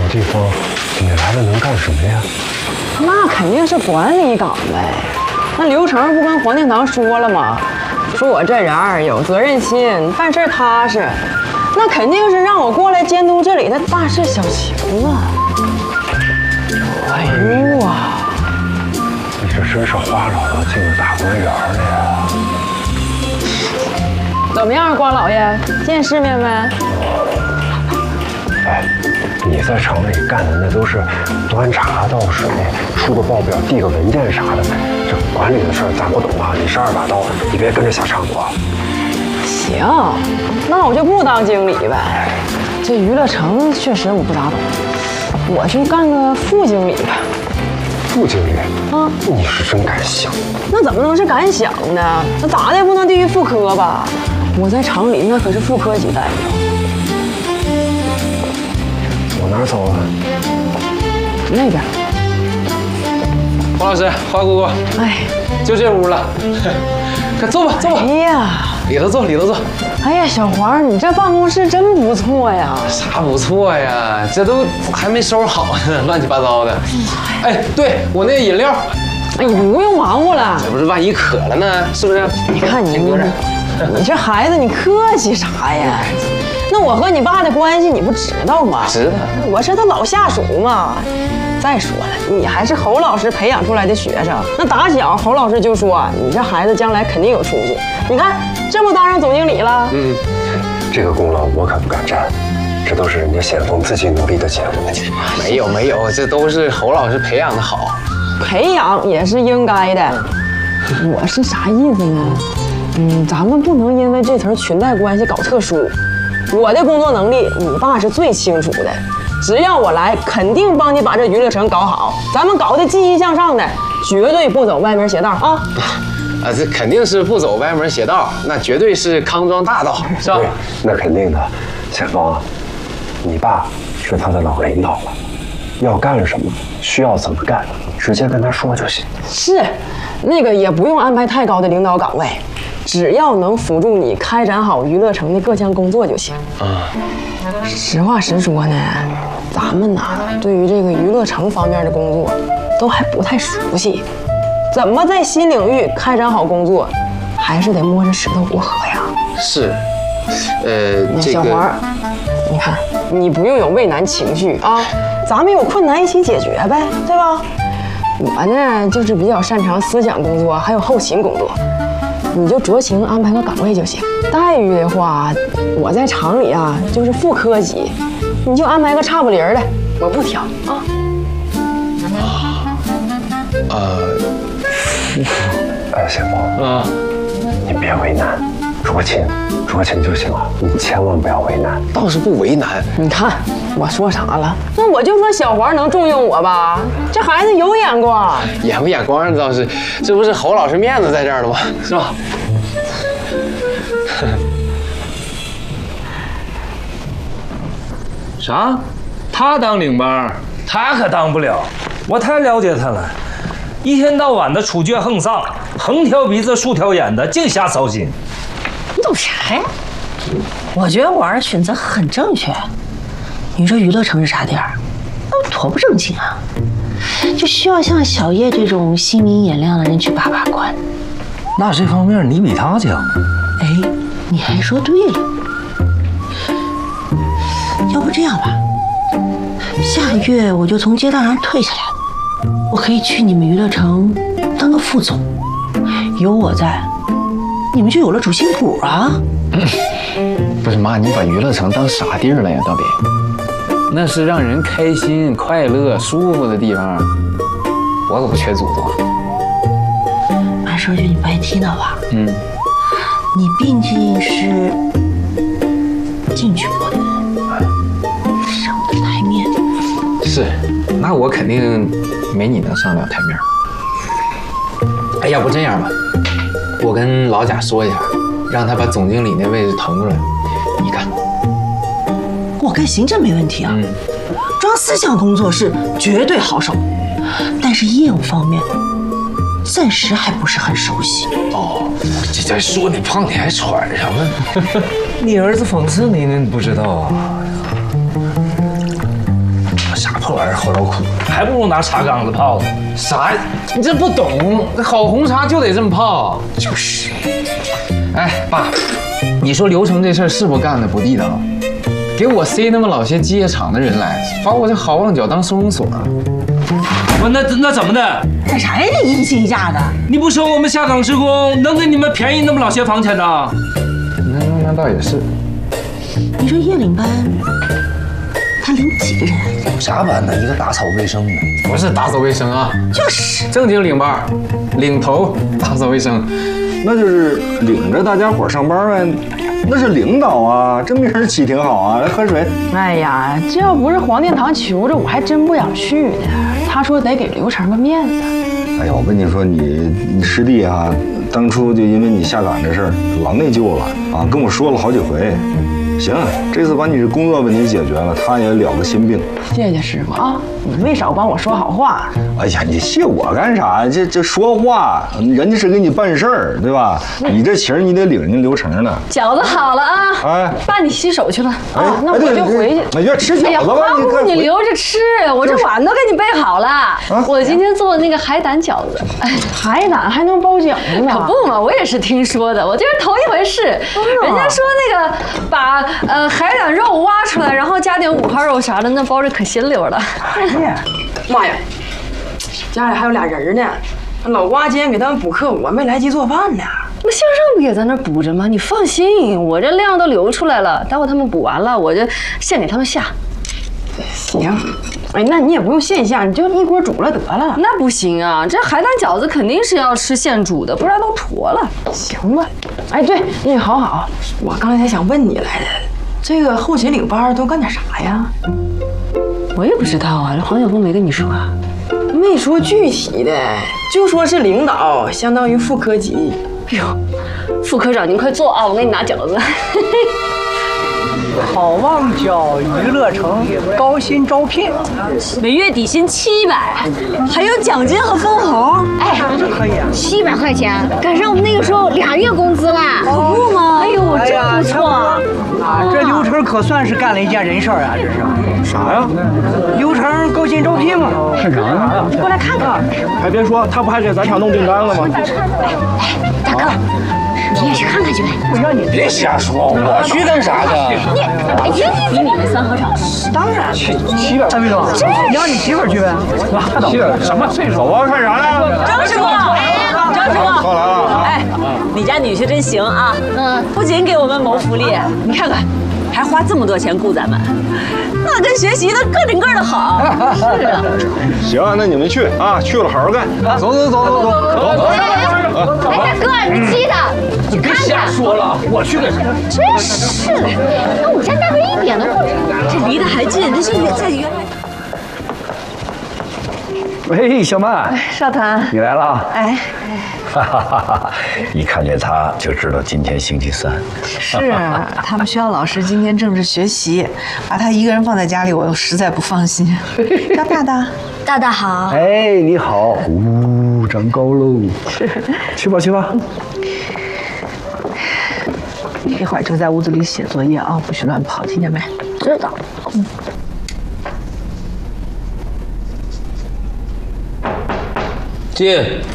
地方，你来了能干什么呀？ 那肯定是管理岗呗。那刘成不跟黄殿堂说了吗？说我这人儿有责任心，办事踏实，那肯定是让我过来监督这里的大事小情啊。哎呦啊！ 你这真是花老道进了大观园了呀！ 怎么样，瓜老爷，见世面没？ 哎，你在城里干的那都是端茶倒水、出个报表、递个文件啥的，这管理的事儿咱不懂啊。你是2把刀，你别跟着瞎掺和。 行，那我就不当经理呗。这娱乐城确实我不咋懂，我就干个副经理吧。 副经理啊， 你是真敢想。 那怎么能是敢想呢？那咋的也不能低于副科吧？我在厂里那可是副科级待遇。 往哪儿走啊？ 那边。 黄老师，花姑姑， 哎， 就这屋了，快坐吧，坐吧。 哎呀， 里头坐，里头坐。 哎呀，小黄，你这办公室真不错呀。 啥不错呀？这都还没收拾好呢，乱七八糟的。哎，对我那饮料， 哎，你不用忙活了。 这不是万一渴了呢，是不是？ 你看你搁这儿。 你这孩子，你客气啥呀？那我和你爸的关系你不知道吗？ 知道， 我是他老下属嘛。再说了，你还是侯老师培养出来的学生，那打小侯老师就说你这孩子将来肯定有出息。你看，这不当上总经理了？ 嗯，这个功劳我可不敢沾，这都是人家显峰自己努力的结果。 没有，这都是侯老师培养的好， 培养也是应该的。我是啥意思呢？咱们不能因为这层裙带关系搞特殊。我的工作能力，你爸是最清楚的。只要我来，肯定帮你把这娱乐城搞好。咱们搞得积极向上的，绝对不走歪门邪道啊！ 啊，这肯定是不走歪门邪道，那绝对是康庄大道，是吧？ 对，那肯定的。显峰啊，你爸是他的老领导了，要干什么，需要怎么干，直接跟他说就行。 是，那个也不用安排太高的领导岗位，只要能辅助你开展好娱乐城的各项工作就行。实话实说呢，咱们呐对于这个娱乐城方面的工作都还不太熟悉，怎么在新领域开展好工作，还是得摸着石头过河呀。 是，这小黄，你看你不用有畏难情绪啊，咱们有困难一起解决呗，对吧？我呢就是比较擅长思想工作，还有后勤工作，你就酌情安排个岗位就行。待遇的话，我在厂里啊就是副科级，你就安排个差不离的，我不挑啊。 显峰啊，你别为难，酌情就行了，你千万不要为难。 倒是不为难。 你看我说啥了？那我就说小黄能重用我吧，这孩子有眼光。 眼不眼光倒是，这不是侯老师面子在这儿了吗？是吧？ 啥？他当领班，他可当不了。我太了解他了，一天到晚的处决横丧，横挑鼻子竖挑眼的，净瞎操心。 你懂啥呀？我觉得我儿选择很正确。你说娱乐城是啥地儿？那多不正经啊！就需要像小叶这种心明眼亮的人去把关。 那这方面你比他强。 哎，你还说对了。要不这样吧，下个月我就从街道上退下来，我可以去你们娱乐城当个副总，有我在，你们就有了主心骨啊。 不是妈，你把娱乐城当啥地儿了呀？到底？那是让人开心、快乐、舒服的地方，我可不缺祖宗。 妈说句你不爱听的话，你毕竟是进去过的人，上不了台面。 是，那我肯定没你能上了台面。哎，要不这样吧，我跟老贾说一下，让他把总经理那位置腾出来，你干。 我干行政没问题啊，装思想工作是绝对好手，但是业务方面暂时还不是很熟悉。 哦，这说你胖，你还喘上了？ 你儿子讽刺你呢，你不知道啊？ 啥这玩意儿喝着苦， 还不如拿茶缸子泡呢。 啥？你这不懂，好红茶就得这么泡。就是。哎，爸，你说流程这事儿是不干的不地道？给我塞那么老些机械厂的人来，把我这好望角当收容所。 我那怎么的？ 干啥呀？这一气一架的。 你不收我们下岗职工，能给你们便宜那么老些房钱呢？ 那倒也是。 你说夜领班，他领几个人？ 有啥班呢？一个打扫卫生的， 不是打扫卫生啊， 就是正经领班，领头打扫卫生。 那就是领着大家伙上班呗，那是领导啊，这名儿起挺好啊。来喝水。 哎呀，这要不是黄殿堂求着，我还真不想去呢。他说得给刘成个面子。 哎呀，我跟你说，你师弟啊，当初就因为你下岗这事儿老内疚了啊，跟我说了好几回。行，这次把你这工作问题解决了，他也了个心病。 谢谢师傅啊，你没少帮我说好话。 哎呀，你谢我干啥？这说话，人家是给你办事儿，对吧？你这情你得领人家流程呢。 饺子好了啊！ 哎， 爸，你洗手去了啊，那我就回去。 那就吃饺子吧。 花姑你留着吃，我这碗都给你备好了。我今天做的那个海胆饺子， 海胆还能包饺子呢？ 可不嘛，我也是听说的，我这是头一回试。人家说那个把海胆肉挖出来，然后加点五花肉啥的，那包着可鲜溜了。 哎呀，妈呀，家里还有俩人呢，老瓜今天给他们补课，我没来及做饭呢。 那向上不也在那补着吗？你放心，我这量都流出来了，待会他们补完了，我就现给他们下。 行，哎，那你也不用现下，你就一锅煮了得了。 那不行啊，这海胆饺子肯定是要吃现煮的，不然都坨了。 行吧。哎，对，那个好，我刚才想问你来的，这个后勤领班都干点啥呀？ 我也不知道啊，这黄晓峰没跟你说啊？ 没说具体的，就说是领导，相当于副科级。 哎呦，副科长您快坐啊，我给你拿饺子。 好望角娱乐城高薪招聘， 每月底薪700，还有奖金和分红。 哎，这可以啊 ，700块钱，赶上我们那个时候2月工资了， 可不吗？哎呦，真不错啊！ 这刘成可算是干了一件人事啊，这是啥呀？ 刘成高薪招聘嘛。 干啥呀？ 过来看看。 还别说，他不还给咱厂弄订单了吗？ 大哥。你也去看看去呗！ 我让你别瞎说，我去干啥去？ 你们三合场， 当然去700。大卫总，你让你媳妇去呗。拉倒 ，700什么岁数？走啊，看啥呢？ 张师傅，张师傅， 到来了。 哎，你家女婿真行啊！不仅给我们谋福利，你看看，还花这么多钱雇咱们，那跟学习的个顶个的好。是啊。 行，那你们去啊，去了好好干。走。 哎，大哥，你记得。 你别瞎说了，我去干啥？ 真是的，那我家大哥一点都不灵， 这离得还近，这是在原来。 喂，小曼， 少团， 你来了。 哎， 哈哈哈哈！一看见他就知道今天星期三。 是他们学校老师今天正是学习，把他一个人放在家里，我又实在不放心。叫大大， 大大好。 哎，你好，长高喽。去吧。 一会儿就在屋子里写作业啊，不许乱跑，听见没？ 知道。 进，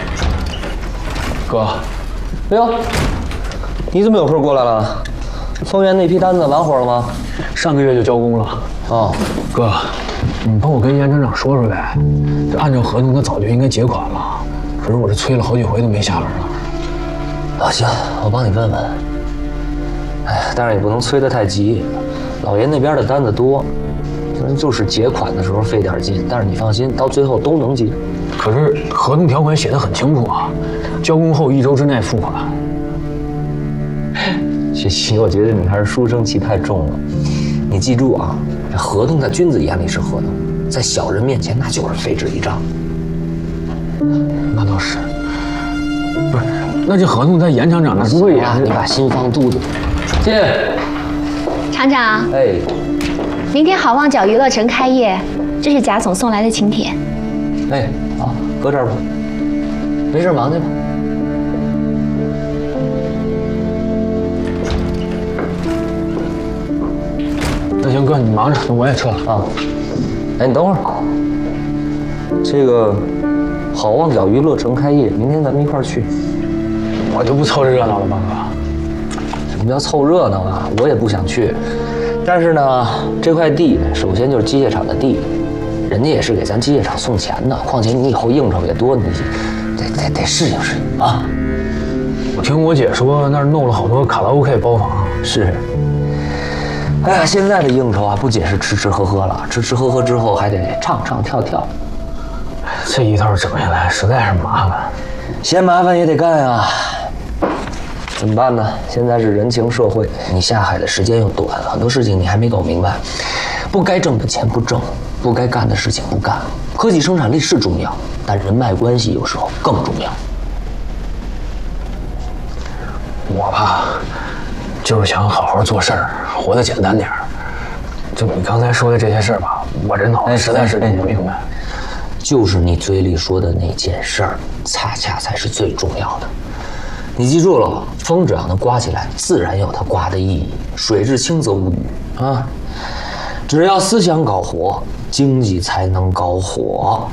哥。哎呦，你怎么有空过来了？丰源那批单子完活了吗？ 上个月就交工了。 哦， 哥，你帮我跟严厂长说说呗。这按照合同，他早就应该结款了，可是我这催了好几回都没下文了。 啊，行，我帮你问问。哎，但是也不能催得太急，老爷那边的单子多，就是结款的时候费点劲，但是你放心，到最后都能结。 可是合同条款写得很清楚啊，交工后1周之内付款。 雪琪，我觉得你还是书生气太重了。你记住啊，这合同在君子眼里是合同，在小人面前那就是废纸一张。 那倒是，不是？那这合同在严厂长那不会也是？ 你把心放肚子。进。 厂长。 哎。 明天好望角娱乐城开业，这是贾总送来的请帖。 哎，好，搁这儿吧。没事，忙去吧。 那行，哥，你忙着，那我也撤了啊。 哎，你等会儿，这个好望角娱乐城开业，明天咱们一块儿去。 我就不凑这热闹了，邦哥。 什么叫凑热闹啊？我也不想去，但是呢，这块地首先就是机械厂的地，人家也是给咱机械厂送钱的。况且你以后应酬也多，你得适应适应啊。 我听我姐说那儿弄了好多卡拉 OK 包房。 是。哎呀，现在的应酬啊，不仅是吃吃喝喝了，吃吃喝喝之后还得唱唱跳跳。 这一套整下来实在是麻烦， 嫌麻烦也得干啊。怎么办呢？现在是人情社会，你下海的时间又短，很多事情你还没搞明白。不该挣的钱不挣，不该干的事情不干。科技生产力是重要，但人脉关系有时候更重要。 我吧，就是想好好做事儿，活得简单点儿。就你刚才说的这些事儿吧，我这脑子实在是弄不明白。 就是你嘴里说的那件事儿，恰恰才是最重要的。你记住了，风只要能刮起来，自然有它刮的意义。水至清则无鱼啊！只要思想搞活，经济才能搞火。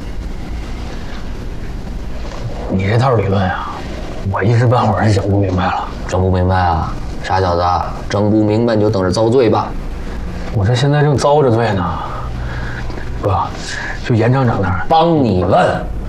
你这套理论呀，我一时半会儿是整不明白了。 整不明白啊？傻小子，整不明白你就等着遭罪吧。 我这现在正遭着罪呢。哥，就严厂长那儿， 帮你问。